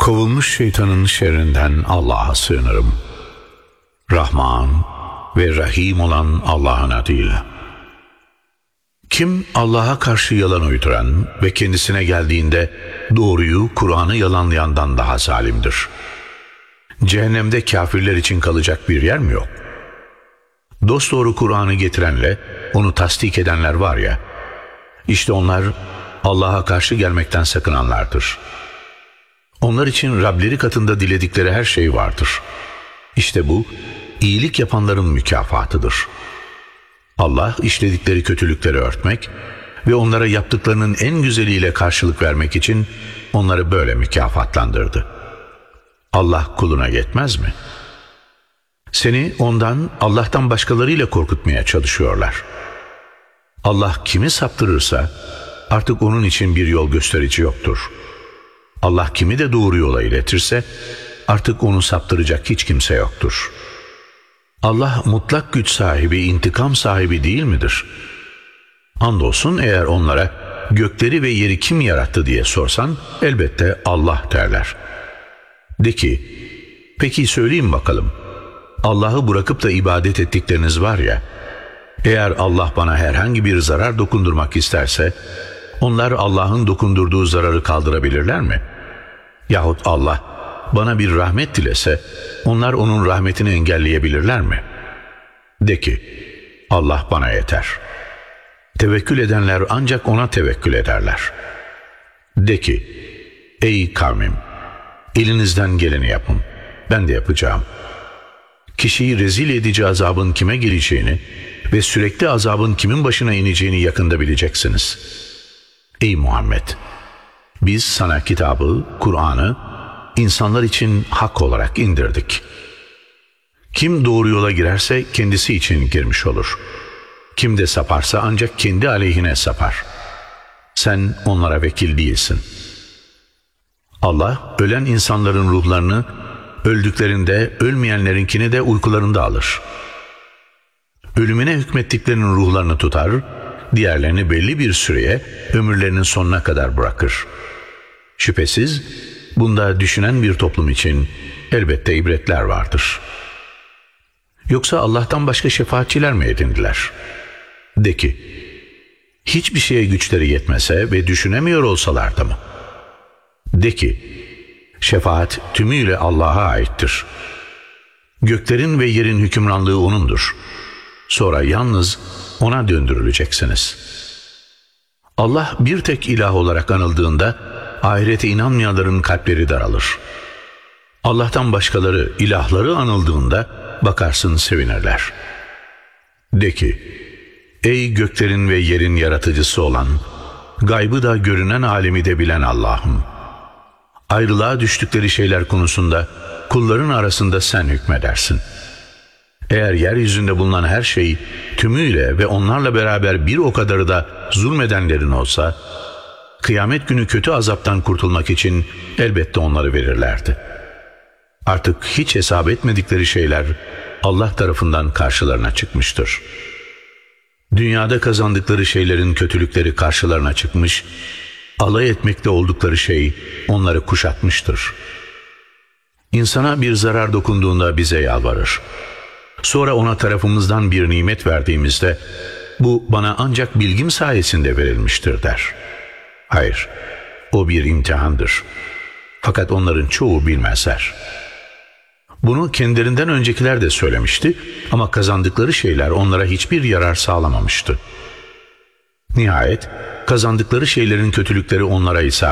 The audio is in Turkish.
Kovulmuş şeytanın şerrinden Allah'a sığınırım. Rahman ve Rahim olan Allah'ın adıyla. Kim Allah'a karşı yalan uyduran ve kendisine geldiğinde doğruyu, Kur'an'ı yalanlayandan daha zalimdir. Cehennemde kafirler için kalacak bir yer mi yok? Dosdoğru Kur'an'ı getirenle onu tasdik edenler var ya, işte onlar Allah'a karşı gelmekten sakınanlardır. Onlar için Rableri katında diledikleri her şey vardır. İşte bu, iyilik yapanların mükafatıdır. Allah işledikleri kötülükleri örtmek ve onlara yaptıklarının en güzeliyle karşılık vermek için onları böyle mükafatlandırdı. Allah kuluna yetmez mi? Seni ondan, Allah'tan başkalarıyla korkutmaya çalışıyorlar. Allah kimi saptırırsa artık onun için bir yol gösterici yoktur. Allah kimi de doğru yola iletirse artık onu saptıracak hiç kimse yoktur. Allah mutlak güç sahibi, intikam sahibi değil midir? Andolsun eğer onlara gökleri ve yeri kim yarattı diye sorsan elbette Allah derler. De ki, peki söyleyin bakalım, Allah'ı bırakıp da ibadet ettikleriniz var ya, eğer Allah bana herhangi bir zarar dokundurmak isterse, onlar Allah'ın dokundurduğu zararı kaldırabilirler mi? Yahut Allah bana bir rahmet dilese, onlar onun rahmetini engelleyebilirler mi? De ki, Allah bana yeter. Tevekkül edenler ancak ona tevekkül ederler. De ki, ey kavmim, elinizden geleni yapın, ben de yapacağım. Kişiyi rezil edici azabın kime geleceğini ve sürekli azabın kimin başına ineceğini yakında bileceksiniz. Ey Muhammed! Biz sana kitabı, Kur'an'ı insanlar için hak olarak indirdik. Kim doğru yola girerse kendisi için girmiş olur. Kim de saparsa ancak kendi aleyhine sapar. Sen onlara vekil değilsin. Allah ölen insanların ruhlarını öldüklerinde ölmeyenlerinkini de uykularında alır. Ölümüne hükmettiklerinin ruhlarını tutar, diğerlerini belli bir süreye ömürlerinin sonuna kadar bırakır. Şüphesiz bunda düşünen bir toplum için elbette ibretler vardır. Yoksa Allah'tan başka şefaatçiler mi edindiler? De ki, hiçbir şeye güçleri yetmese ve düşünemiyor olsalar da mı? De ki, şefaat tümüyle Allah'a aittir. Göklerin ve yerin hükümranlığı O'nundur. Sonra yalnız O'na döndürüleceksiniz. Allah bir tek ilah olarak anıldığında ahirete inanmayanların kalpleri daralır. Allah'tan başkaları, ilahları anıldığında bakarsın sevinirler. De ki, ey göklerin ve yerin yaratıcısı olan, gaybı da görünen alemi de bilen Allah'ım, ayrılığa düştükleri şeyler konusunda kulların arasında sen hükmedersin. Eğer yeryüzünde bulunan her şey tümüyle ve onlarla beraber bir o kadarı da zulmedenlerin olsa, kıyamet günü kötü azaptan kurtulmak için elbette onları verirlerdi. Artık hiç hesap etmedikleri şeyler Allah tarafından karşılarına çıkmıştır. Dünyada kazandıkları şeylerin kötülükleri karşılarına çıkmış, alay etmekte oldukları şey onları kuşatmıştır. İnsana bir zarar dokunduğunda bize yalvarır. Sonra ona tarafımızdan bir nimet verdiğimizde, bu bana ancak bilgim sayesinde verilmiştir der. Hayır, o bir imtihandır. Fakat onların çoğu bilmezler. Bunu kendilerinden öncekiler de söylemişti ama kazandıkları şeyler onlara hiçbir yarar sağlamamıştı. Nihayet kazandıkları şeylerin kötülükleri onlara isabet